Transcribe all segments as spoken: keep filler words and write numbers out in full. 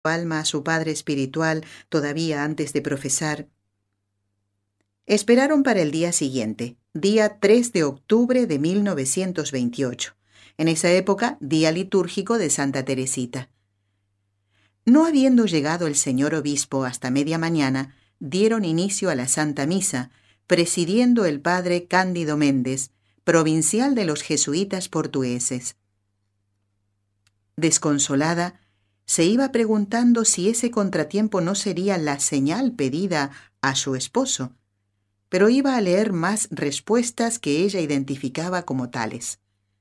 alma a su padre espiritual todavía antes de profesar. Esperaron para el día siguiente, día tres de octubre de mil novecientos veintiocho, en esa época día litúrgico de Santa Teresita. No habiendo llegado el señor obispo hasta media mañana, dieron inicio a la Santa Misa, presidiendo el padre Cándido Méndez, provincial de los jesuitas portugueses. Desconsolada, se iba preguntando si ese contratiempo no sería la señal pedida a su esposo, pero iba a leer más respuestas que ella identificaba como tales.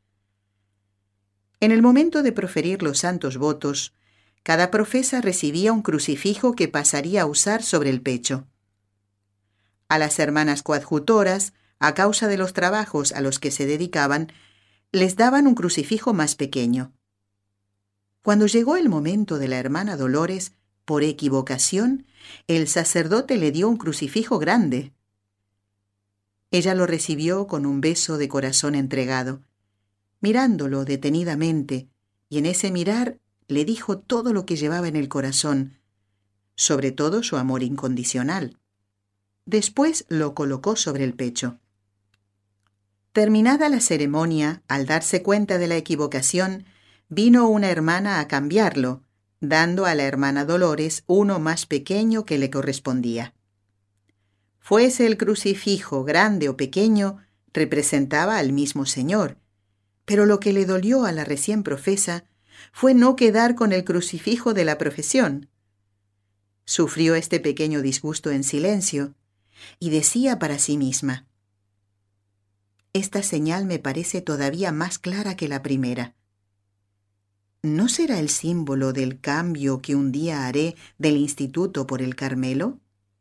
En el momento de proferir los santos votos, cada profesa recibía un crucifijo que pasaría a usar sobre el pecho. A las hermanas coadjutoras, a causa de los trabajos a los que se dedicaban, les daban un crucifijo más pequeño. Cuando llegó el momento de la hermana Dolores, por equivocación, el sacerdote le dio un crucifijo grande. Ella lo recibió con un beso de corazón entregado, mirándolo detenidamente, y en ese mirar le dijo todo lo que llevaba en el corazón, sobre todo su amor incondicional. Después lo colocó sobre el pecho. Terminada la ceremonia, al darse cuenta de la equivocación, vino una hermana a cambiarlo, dando a la hermana Dolores uno más pequeño que le correspondía. Fuese el crucifijo grande o pequeño, representaba al mismo Señor, pero lo que le dolió a la recién profesa fue no quedar con el crucifijo de la profesión. Sufrió este pequeño disgusto en silencio y decía para sí misma: «Esta señal me parece todavía más clara que la primera. ¿No será el símbolo del cambio que un día haré del Instituto por el Carmelo?»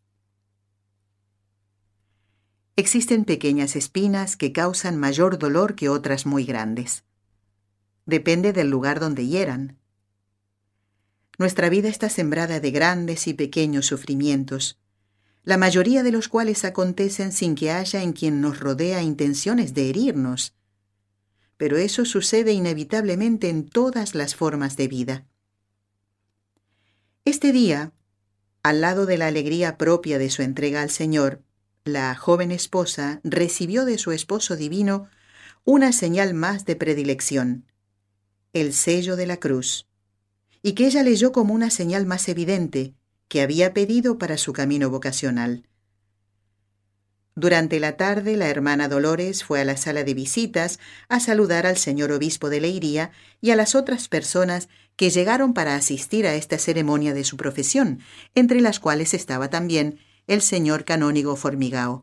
Existen pequeñas espinas que causan mayor dolor que otras muy grandes. Depende del lugar donde hieran. Nuestra vida está sembrada de grandes y pequeños sufrimientos, la mayoría de los cuales acontecen sin que haya en quien nos rodea intenciones de herirnos. Pero eso sucede inevitablemente en todas las formas de vida. Este día, al lado de la alegría propia de su entrega al Señor, la joven esposa recibió de su esposo divino una señal más de predilección, el sello de la cruz, y que ella leyó como una señal más evidente que había pedido para su camino vocacional. Durante la tarde, la hermana Dolores fue a la sala de visitas a saludar al señor obispo de Leiría y a las otras personas que llegaron para asistir a esta ceremonia de su profesión, entre las cuales estaba también el señor canónigo Formigao.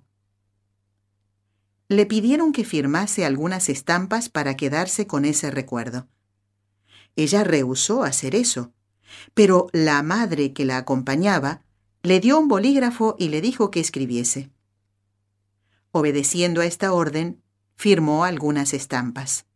Le pidieron que firmase algunas estampas para quedarse con ese recuerdo. Ella rehusó hacer eso, pero la madre que la acompañaba le dio un bolígrafo y le dijo que escribiese. Obedeciendo a esta orden, firmó algunas estampas.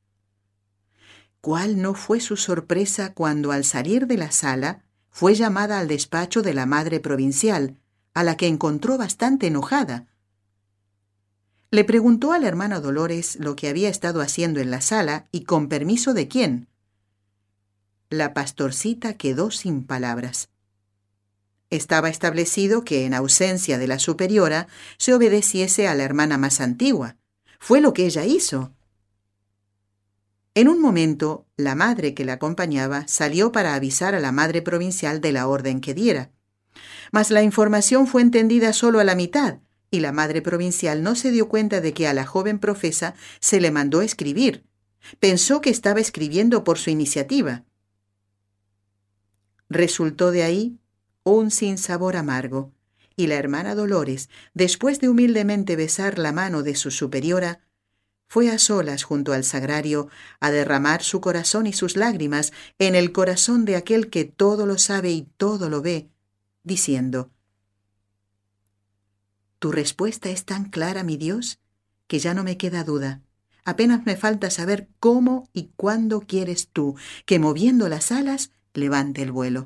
¿Cuál no fue su sorpresa cuando, al salir de la sala, fue llamada al despacho de la madre provincial, a la que encontró bastante enojada? Le preguntó a la hermana Dolores lo que había estado haciendo en la sala y con permiso de quién. La pastorcita quedó sin palabras. Estaba establecido que, en ausencia de la superiora, se obedeciese a la hermana más antigua. Fue lo que ella hizo. En un momento, la madre que la acompañaba salió para avisar a la madre provincial de la orden que diera. Mas la información fue entendida solo a la mitad, y la madre provincial no se dio cuenta de que a la joven profesa se le mandó escribir. Pensó que estaba escribiendo por su iniciativa. Resultó de ahí un sinsabor amargo, y la hermana Dolores, después de humildemente besar la mano de su superiora, fue a solas junto al sagrario a derramar su corazón y sus lágrimas en el corazón de aquel que todo lo sabe y todo lo ve, diciendo: «Tu respuesta es tan clara, mi Dios, que ya no me queda duda. Apenas me falta saber cómo y cuándo quieres tú que, moviendo las alas, levante el vuelo».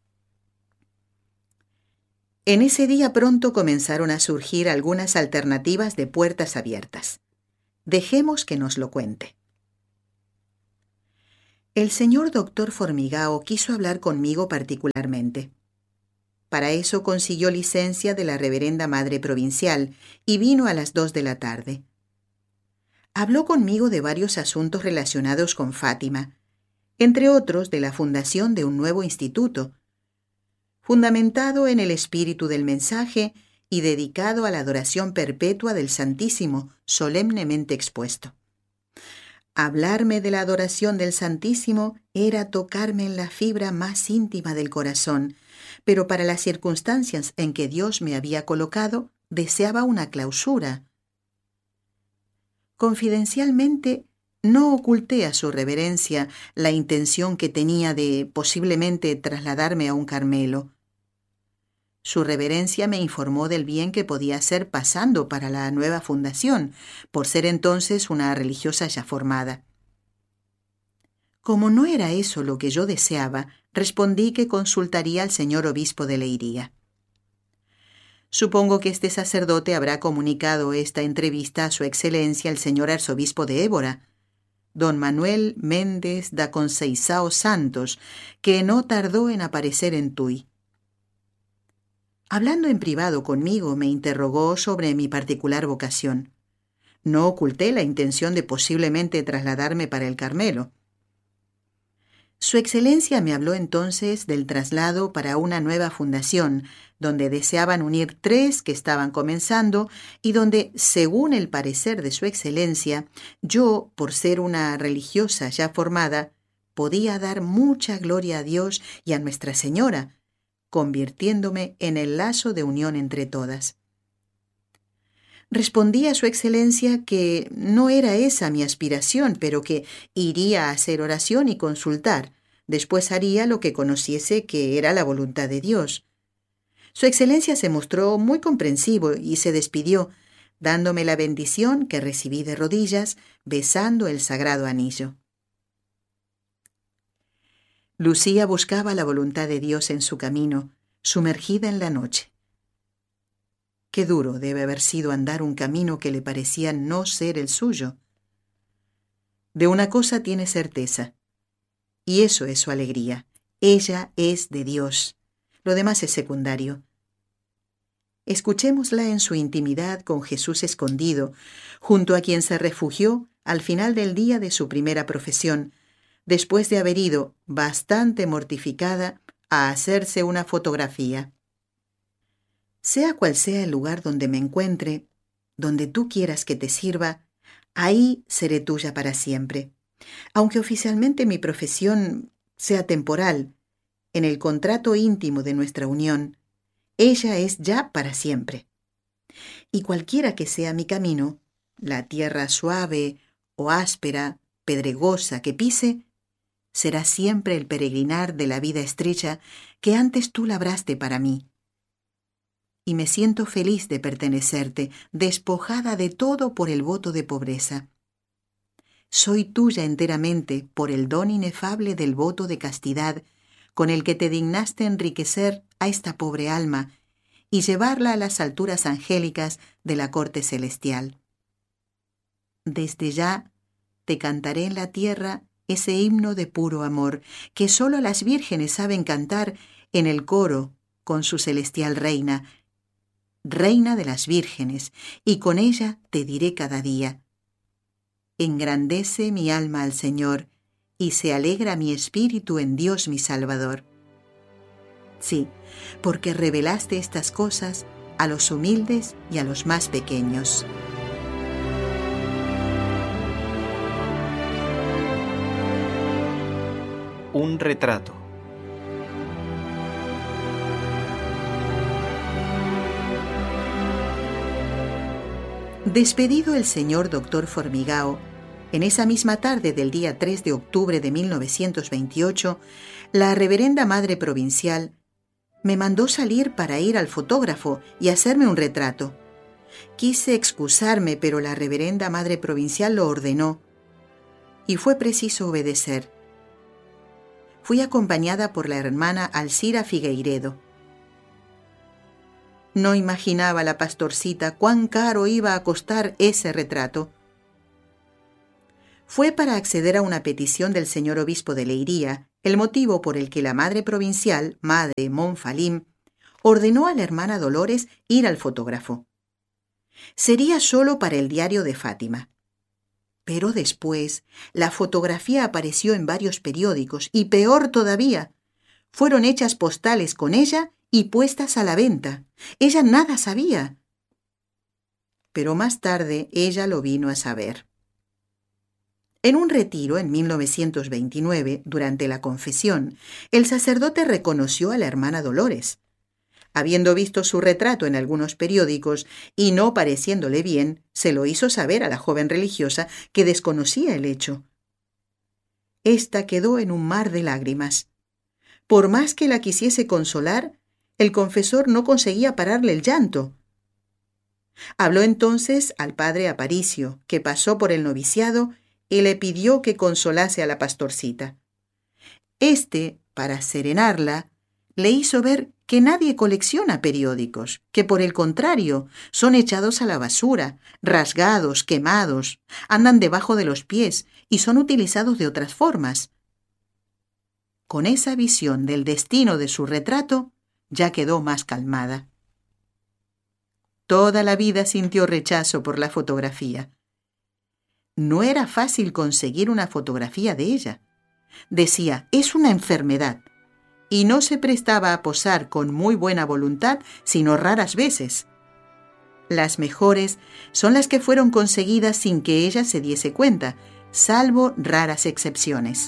En ese día pronto comenzaron a surgir algunas alternativas de puertas abiertas. Dejemos que nos lo cuente. El señor doctor Formigao quiso hablar conmigo particularmente. Para eso consiguió licencia de la reverenda madre provincial y vino a las dos de la tarde. Habló conmigo de varios asuntos relacionados con Fátima, entre otros de la fundación de un nuevo instituto, fundamentado en el espíritu del mensaje y dedicado a la adoración perpetua del Santísimo, solemnemente expuesto. Hablarme de la adoración del Santísimo era tocarme en la fibra más íntima del corazón, pero para las circunstancias en que Dios me había colocado, deseaba una clausura. Confidencialmente, no oculté a su reverencia la intención que tenía de posiblemente trasladarme a un Carmelo. Su reverencia me informó del bien que podía hacer pasando para la nueva fundación, por ser entonces una religiosa ya formada. Como no era eso lo que yo deseaba, respondí que consultaría al señor obispo de Leiría. Supongo que este sacerdote habrá comunicado esta entrevista a su excelencia el señor arzobispo de Évora, don Manuel Méndez da Conceição Santos, que no tardó en aparecer en Tui. Hablando en privado conmigo, me interrogó sobre mi particular vocación. No oculté la intención de posiblemente trasladarme para el Carmelo. Su excelencia me habló entonces del traslado para una nueva fundación, donde deseaban unir tres que estaban comenzando y donde, según el parecer de su excelencia, yo, por ser una religiosa ya formada, podía dar mucha gloria a Dios y a Nuestra Señora, convirtiéndome en el lazo de unión entre todas. Respondí a su excelencia que no era esa mi aspiración, pero que iría a hacer oración y consultar. Después haría lo que conociese que era la voluntad de Dios. Su excelencia se mostró muy comprensivo y se despidió, dándome la bendición que recibí de rodillas, besando el sagrado anillo. Lucía buscaba la voluntad de Dios en su camino, sumergida en la noche. Qué duro debe haber sido andar un camino que le parecía no ser el suyo. De una cosa tiene certeza, y eso es su alegría. Ella es de Dios. Lo demás es secundario. Escuchémosla en su intimidad con Jesús escondido, junto a quien se refugió al final del día de su primera profesión, después de haber ido, bastante mortificada, a hacerse una fotografía. Sea cual sea el lugar donde me encuentre, donde tú quieras que te sirva, ahí seré tuya para siempre. Aunque oficialmente mi profesión sea temporal, en el contrato íntimo de nuestra unión, ella es ya para siempre. Y cualquiera que sea mi camino, la tierra suave o áspera, pedregosa que pise, será siempre el peregrinar de la vida estrecha que antes tú labraste para mí. Y me siento feliz de pertenecerte, despojada de todo por el voto de pobreza. Soy tuya enteramente por el don inefable del voto de castidad con el que te dignaste enriquecer a esta pobre alma y llevarla a las alturas angélicas de la corte celestial. Desde ya te cantaré en la tierra ese himno de puro amor que sólo las vírgenes saben cantar en el coro con su celestial reina, Reina de las vírgenes, y con ella te diré cada día: engrandece mi alma al Señor, y se alegra mi espíritu en Dios mi Salvador. Sí, porque revelaste estas cosas a los humildes y a los más pequeños. Un retrato. Despedido el señor doctor Formigao, en esa misma tarde del día tres de octubre de mil novecientos veintiocho, la reverenda madre provincial me mandó salir para ir al fotógrafo y hacerme un retrato. Quise excusarme, pero la reverenda madre provincial lo ordenó, y fue preciso obedecer. Fui acompañada por la hermana Alcira Figueiredo. No imaginaba la pastorcita cuán caro iba a costar ese retrato. Fue para acceder a una petición del señor obispo de Leiría, el motivo por el que la madre provincial, madre Monfalim, ordenó a la hermana Dolores ir al fotógrafo. Sería solo para el diario de Fátima. Pero después, la fotografía apareció en varios periódicos y, peor todavía, fueron hechas postales con ella y puestas a la venta. Ella nada sabía. Pero más tarde ella lo vino a saber. En un retiro en mil novecientos veintinueve, durante la confesión, el sacerdote reconoció a la hermana Dolores. Habiendo visto su retrato en algunos periódicos y no pareciéndole bien, se lo hizo saber a la joven religiosa, que desconocía el hecho. Esta quedó en un mar de lágrimas. Por más que la quisiese consolar, el confesor no conseguía pararle el llanto. Habló entonces al padre Aparicio, que pasó por el noviciado, y le pidió que consolase a la pastorcita. Este, para serenarla, le hizo ver que nadie colecciona periódicos, que por el contrario son echados a la basura, rasgados, quemados, andan debajo de los pies y son utilizados de otras formas. Con esa visión del destino de su retrato, ya quedó más calmada. Toda la vida sintió rechazo por la fotografía. No era fácil conseguir una fotografía de ella. Decía, es una enfermedad, y no se prestaba a posar con muy buena voluntad, sino raras veces. Las mejores son las que fueron conseguidas sin que ella se diese cuenta, salvo raras excepciones.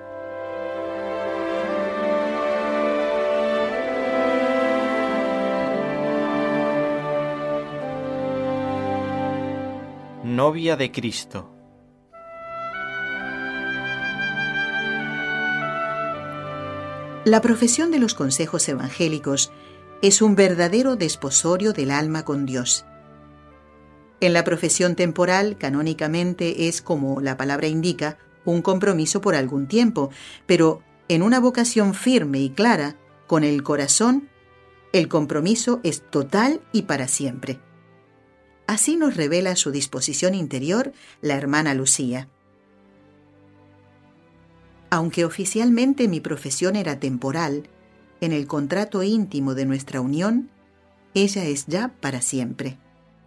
Novia de Cristo. La profesión de los consejos evangélicos es un verdadero desposorio del alma con Dios. En la profesión temporal, canónicamente, es, como la palabra indica, un compromiso por algún tiempo, pero en una vocación firme y clara, con el corazón, el compromiso es total y para siempre. Así nos revela su disposición interior la hermana Lucía. Aunque oficialmente mi profesión era temporal, en el contrato íntimo de nuestra unión, ella es ya para siempre.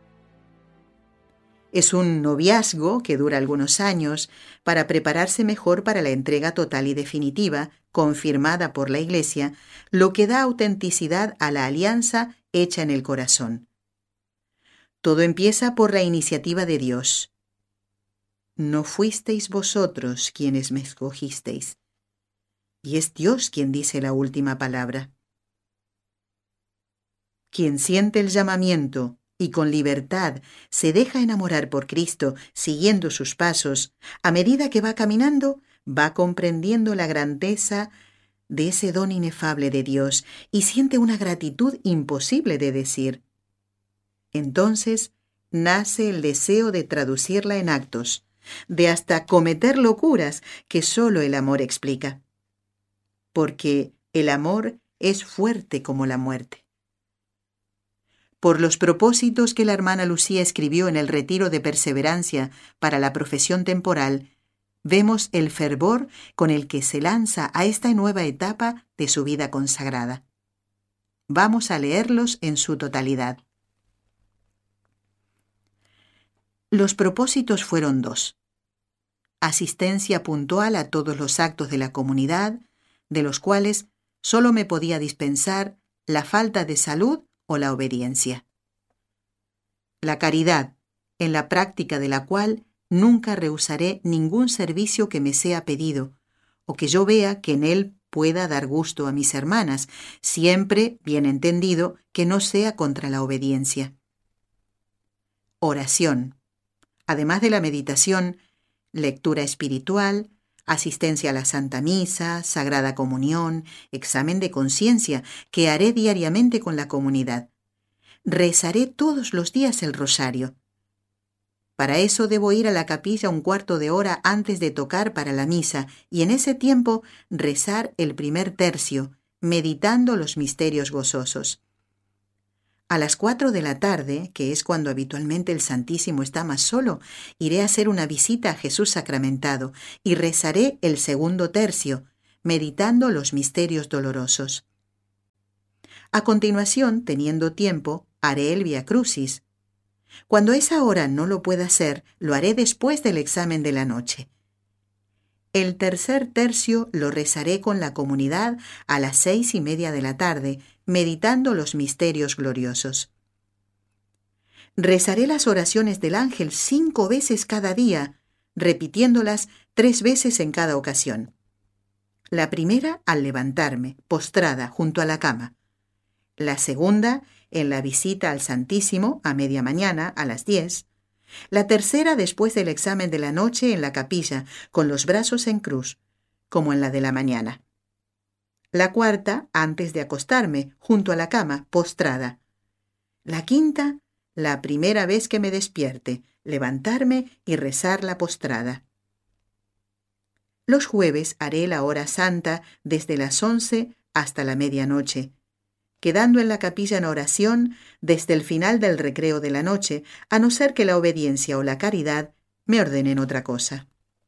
Es un noviazgo que dura algunos años para prepararse mejor para la entrega total y definitiva, confirmada por la Iglesia, lo que da autenticidad a la alianza hecha en el corazón. Todo empieza por la iniciativa de Dios. No fuisteis vosotros quienes me escogisteis, y es Dios quien dice la última palabra. Quien siente el llamamiento y con libertad se deja enamorar por Cristo, siguiendo sus pasos, a medida que va caminando, va comprendiendo la grandeza de ese don inefable de Dios y siente una gratitud imposible de decir. Entonces nace el deseo de traducirla en actos, de hasta cometer locuras que solo el amor explica. Porque el amor es fuerte como la muerte. Por los propósitos que la hermana Lucía escribió en el retiro de perseverancia para la profesión temporal, vemos el fervor con el que se lanza a esta nueva etapa de su vida consagrada. Vamos a leerlos en su totalidad. Los propósitos fueron dos. Asistencia puntual a todos los actos de la comunidad, de los cuales solo me podía dispensar la falta de salud o la obediencia. La caridad, en la práctica de la cual nunca rehusaré ningún servicio que me sea pedido, o que yo vea que en él pueda dar gusto a mis hermanas, siempre bien entendido que no sea contra la obediencia. Oración. Además de la meditación, lectura espiritual, asistencia a la Santa Misa, Sagrada Comunión, examen de conciencia que haré diariamente con la comunidad. Rezaré todos los días el rosario. Para eso debo ir a la capilla un cuarto de hora antes de tocar para la misa y en ese tiempo rezar el primer tercio, meditando los misterios gozosos. A las cuatro de la tarde, que es cuando habitualmente el Santísimo está más solo, iré a hacer una visita a Jesús sacramentado y rezaré el segundo tercio, meditando los misterios dolorosos. A continuación, teniendo tiempo, haré el Via Crucis. Cuando esa hora no lo pueda hacer, lo haré después del examen de la noche. El tercer tercio lo rezaré con la comunidad a las seis y media de la tarde, meditando los misterios gloriosos. Rezaré las oraciones del ángel cinco veces cada día, repitiéndolas tres veces en cada ocasión. La primera al levantarme, postrada junto a la cama. La segunda en la visita al Santísimo a media mañana a las diez. La tercera después del examen de la noche en la capilla, con los brazos en cruz, como en la de la mañana. La cuarta antes de acostarme, junto a la cama, postrada. La quinta, la primera vez que me despierte, levantarme y rezar la postrada. Los jueves haré la hora santa desde las once hasta la medianoche, quedando en la capilla en oración desde el final del recreo de la noche, a no ser que la obediencia o la caridad me ordenen otra cosa.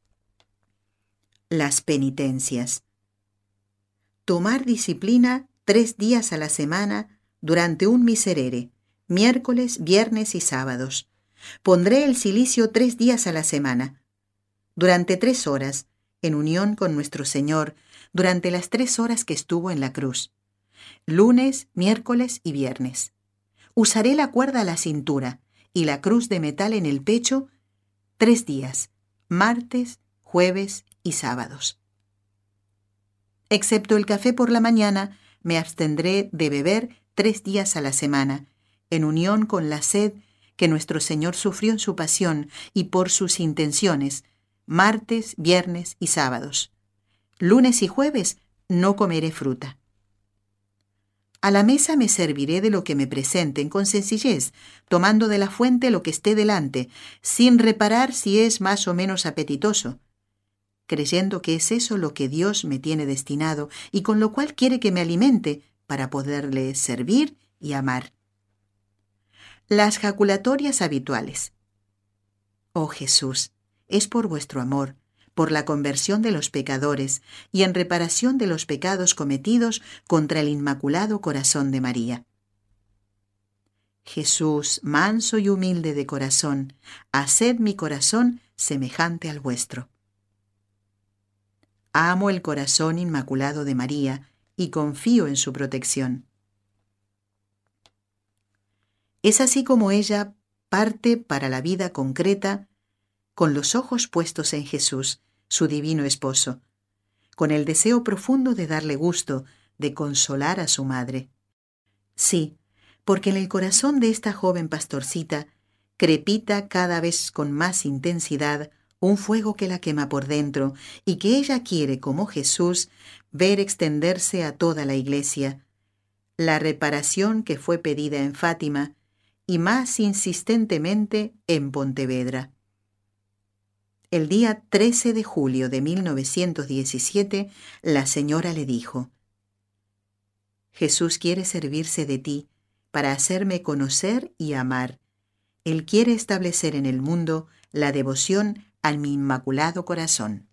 Las penitencias. Tomar disciplina tres días a la semana durante un miserere, miércoles, viernes y sábados. Pondré el cilicio tres días a la semana, durante tres horas, en unión con nuestro Señor, durante las tres horas que estuvo en la cruz. Lunes, miércoles y viernes. Usaré la cuerda a la cintura y la cruz de metal en el pecho tres días, martes, jueves y sábados. Excepto el café por la mañana, me abstendré de beber tres días a la semana, en unión con la sed que nuestro Señor sufrió en su pasión y por sus intenciones, martes, viernes y sábados. Lunes y jueves no comeré fruta. A la mesa me serviré de lo que me presenten con sencillez, tomando de la fuente lo que esté delante, sin reparar si es más o menos apetitoso, creyendo que es eso lo que Dios me tiene destinado y con lo cual quiere que me alimente para poderle servir y amar. Las jaculatorias habituales. Oh Jesús, es por vuestro amor, por la conversión de los pecadores y en reparación de los pecados cometidos contra el Inmaculado Corazón de María. Jesús, manso y humilde de corazón, haced mi corazón semejante al vuestro. Amo el corazón inmaculado de María y confío en su protección. Es así como ella parte para la vida concreta con los ojos puestos en Jesús, su divino esposo, con el deseo profundo de darle gusto, de consolar a su madre. Sí, porque en el corazón de esta joven pastorcita crepita cada vez con más intensidad un fuego que la quema por dentro y que ella quiere, como Jesús, ver extenderse a toda la Iglesia, la reparación que fue pedida en Fátima y más insistentemente en Pontevedra. El día trece de julio de mil novecientos diecisiete, la señora le dijo: Jesús quiere servirse de ti para hacerme conocer y amar. Él quiere establecer en el mundo la devoción a mi Inmaculado Corazón.